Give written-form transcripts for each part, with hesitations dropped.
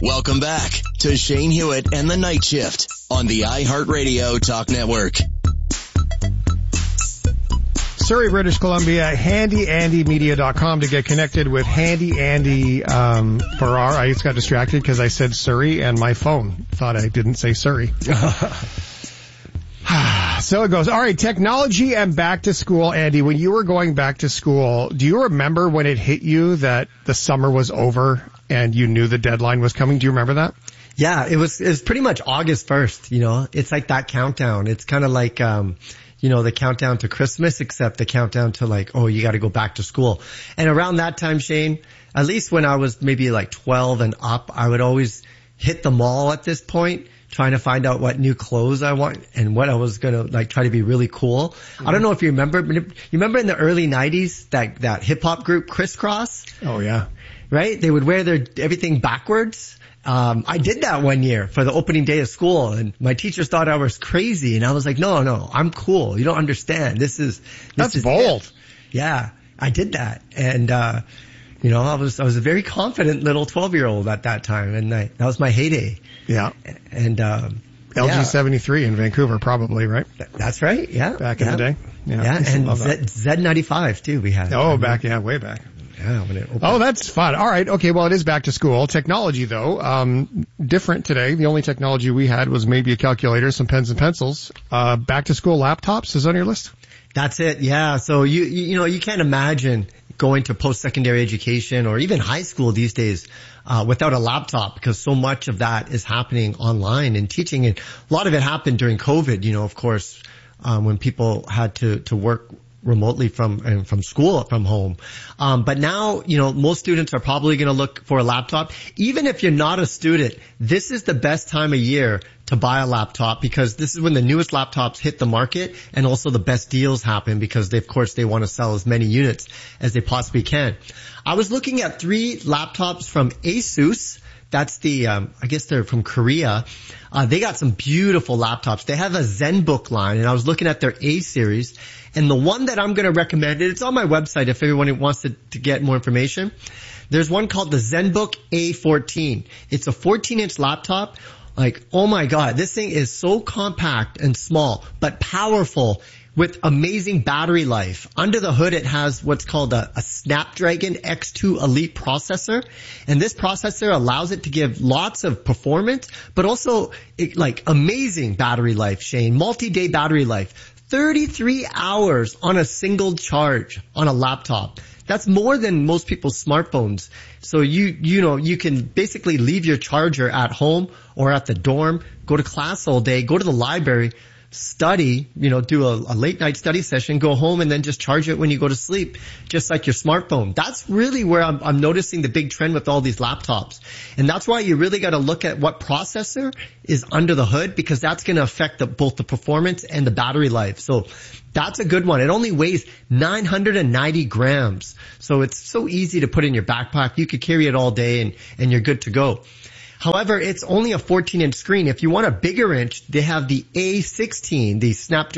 Welcome back to Shane Hewitt and the Night Shift on the iHeartRadio Talk Network. Surrey, British Columbia, handyandymedia.com to get connected with Handy Andy Farrar. I just got distracted because I said Surrey and my phone thought I didn't say Surrey. So it goes. All right, technology and back to school. Andy, when you were going back to school, do you remember when it hit you that the summer was over and you knew the deadline was coming? Do you remember that? Yeah, it was pretty much August 1st, you know. It's like that countdown. It's kind of like the countdown to Christmas, except the countdown to like, oh, you got to go back to school. And around that time, Shane, at least when I was maybe like 12 and up, I would always hit the mall at this point, trying to find out what new clothes I want and what I was going to like try to be really cool. Mm-hmm. I don't know if you remember, but you remember in the early 90s, that hip hop group Crisscross? Oh yeah. Right? They would wear everything backwards. I did that one year for the opening day of school, and my teachers thought I was crazy, and I was like, no, I'm cool. You don't understand. That's bold. It. Yeah, I did that. And, I was a very confident little 12-year-old at that time, and that was my heyday. Yeah. And, LG73 in Vancouver, probably, right? That's right. Yeah. Back in the day. Yeah. And Z95 too, we had. Oh, way back. Yeah, that's fun. All right. Okay. Well, it is back to school. Technology, though, different today. The only technology we had was maybe a calculator, some pens and pencils. Back to school laptops is on your list? That's it. Yeah. So you can't imagine going to post-secondary education or even high school these days without a laptop, because so much of that is happening online and teaching. And a lot of it happened during COVID, of course, when people had to work remotely from school, from home. But now, most students are probably going to look for a laptop. Even if you're not a student, this is the best time of year to buy a laptop, because this is when the newest laptops hit the market and also the best deals happen, because they want to sell as many units as they possibly can. I was looking at 3 laptops from Asus. That's I guess they're from Korea. They got some beautiful laptops. They have a ZenBook line, and I was looking at their A series. And the one that I'm going to recommend, it's on my website if everyone wants to get more information. There's one called the ZenBook A14. It's a 14-inch laptop. Like, oh my God, this thing is so compact and small, but powerful, with amazing battery life. Under the hood, it has what's called a Snapdragon X2 Elite processor. And this processor allows it to give lots of performance, but also amazing battery life, Shane. Multi-day battery life. 33 hours on a single charge on a laptop. That's more than most people's smartphones. So you can basically leave your charger at home or at the dorm, go to class all day, go to the library, study, do a late night study session, go home, and then just charge it when you go to sleep, just like your smartphone. That's really where I'm noticing the big trend with all these laptops. And that's why you really got to look at what processor is under the hood, because that's going to affect both the performance and the battery life. So that's a good one. It only weighs 990 grams. So it's so easy to put in your backpack. You could carry it all day and you're good to go. However, it's only a 14-inch screen. If you want a bigger inch, they have the A16, the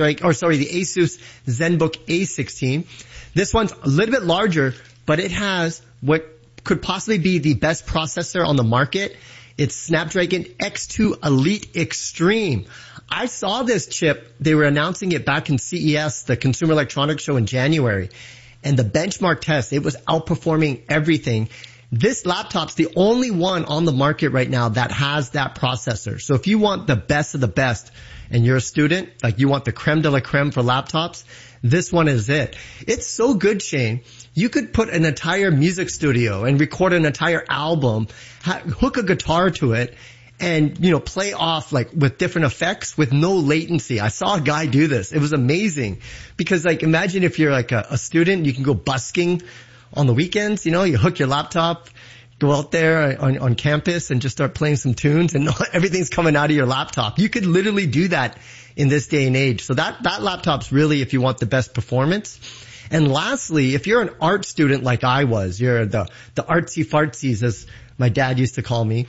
Asus ZenBook A16. This one's a little bit larger, but it has what could possibly be the best processor on the market. It's Snapdragon X2 Elite Extreme. I saw this chip. They were announcing it back in CES, the Consumer Electronics Show, in January. And the benchmark test, it was outperforming everything. This laptop's the only one on the market right now that has that processor. So if you want the best of the best and you're a student, like you want the creme de la creme for laptops, this one is it. It's so good, Shane. You could put an entire music studio and record an entire album, hook a guitar to it, and, play off with different effects with no latency. I saw a guy do this. It was amazing, because imagine if you're a student, you can go busking on the weekends, you hook your laptop, go out there on campus and just start playing some tunes, and everything's coming out of your laptop. You could literally do that in this day and age. So that laptop's really if you want the best performance. And lastly, if you're an art student like I was, you're the artsy fartsies, as my dad used to call me.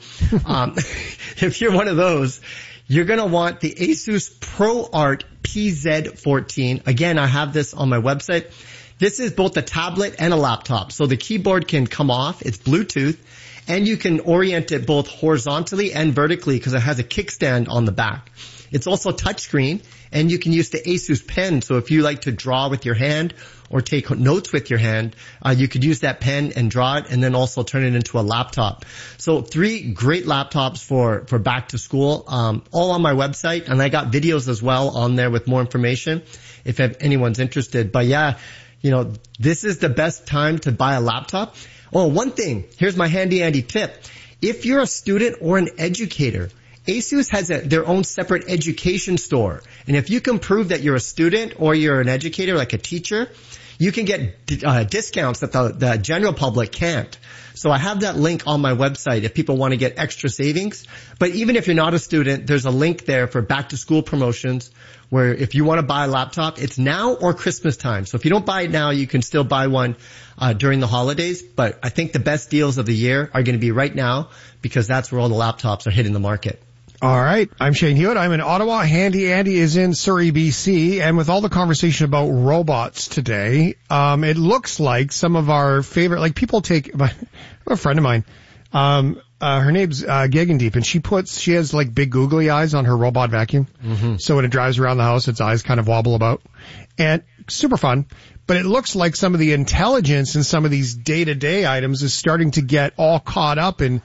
If you're one of those, you're going to want the Asus ProArt PZ14. Again, I have this on my website. This is both a tablet and a laptop. So the keyboard can come off. It's Bluetooth. and you can orient it both horizontally and vertically because it has a kickstand on the back. It's also touchscreen, and you can use the Asus pen. So if you like to draw with your hand or take notes with your hand, you could use that pen and draw it and then also turn it into a laptop. So 3 great laptops for back to school, all on my website. And I got videos as well on there with more information if anyone's interested. But yeah, this is the best time to buy a laptop. Oh, one thing, here's my handy Andy tip. If you're a student or an educator, Asus has their own separate education store. And if you can prove that you're a student or you're an educator, like a teacher, you can get discounts that the general public can't. So I have that link on my website if people want to get extra savings. But even if you're not a student, there's a link there for back to school promotions where if you want to buy a laptop, it's now or Christmas time. So if you don't buy it now, you can still buy one during the holidays. But I think the best deals of the year are going to be right now because that's where all the laptops are hitting the market. All right. I'm Shane Hewitt. I'm in Ottawa. Handy Andy is in Surrey, BC. And with all the conversation about robots today, it looks like some of our favorite, like people take, a friend of mine, her name's Gagandeep, and she has like big googly eyes on her robot vacuum. Mm-hmm. So when it drives around the house, its eyes kind of wobble about. And super fun. But it looks like some of the intelligence in some of these day-to-day items is starting to get all caught up in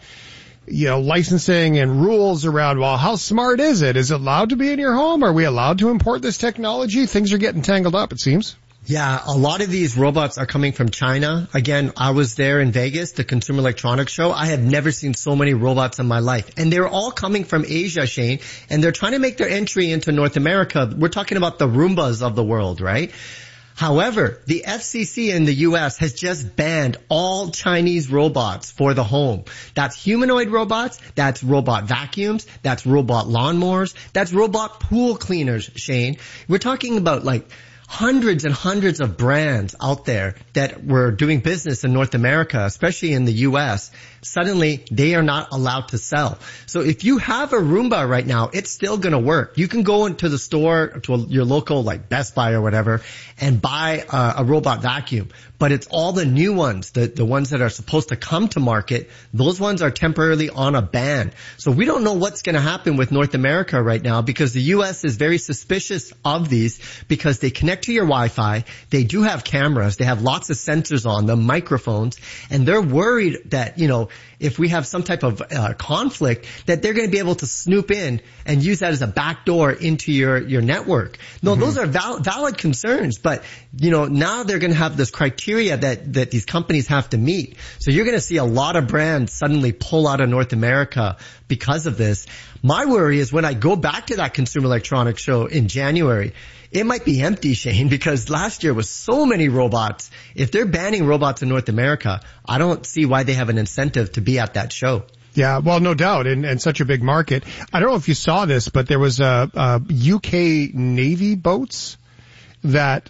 licensing and rules around, well, how smart is it? Is it allowed to be in your home? Are we allowed to import this technology? Things are getting tangled up, it seems. Yeah, a lot of these robots are coming from China. Again, I was there in Vegas, the Consumer Electronics Show. I have never seen so many robots in my life. And they're all coming from Asia, Shane, and they're trying to make their entry into North America. We're talking about the Roombas of the world, right? However, the FCC in the U.S. has just banned all Chinese robots for the home. That's humanoid robots, that's robot vacuums, that's robot lawnmowers, that's robot pool cleaners, Shane. We're talking about like hundreds and hundreds of brands out there that were doing business in North America, especially in the U.S., suddenly they are not allowed to sell. So if you have a Roomba right now, it's still going to work. You can go into the store, to your local like Best Buy or whatever, and buy a robot vacuum. But it's all the new ones, the ones that are supposed to come to market. Those ones are temporarily on a ban. So we don't know what's going to happen with North America right now because the U.S. is very suspicious of these because they connect to your Wi-Fi. They do have cameras. They have lots of sensors on them, microphones, and they're worried that, if we have some type of conflict, that they're going to be able to snoop in and use that as a backdoor into your network. No, those are valid concerns, but now they're going to have this criteria that these companies have to meet. So you're going to see a lot of brands suddenly pull out of North America because of this. My worry is when I go back to that Consumer Electronics Show in January, it might be empty, Shane, because last year was so many robots. If they're banning robots in North America, I don't see why they have an incentive to be at that show. Yeah, well, no doubt, and such a big market. I don't know if you saw this, but there was UK Navy boats that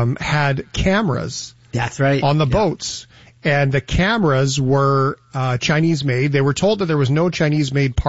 had cameras. That's right. On the boats. And the cameras were Chinese made. They were told that there was no Chinese made part